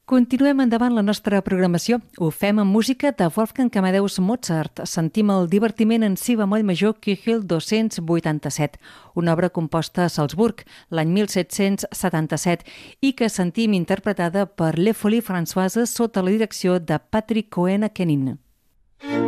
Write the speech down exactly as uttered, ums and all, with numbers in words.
Continuem endavant la nostra programació. Ho fem amb música de Wolfgang Amadeus Mozart. Sentim el divertiment en si bemoll major Kuchel dos-cents vuitanta-set, una obra composta a Salzburg l'any mil set-cents setanta-set i que sentim interpretada per Les Folies Françoises sota la direcció de Patrick Cohen-Kenin.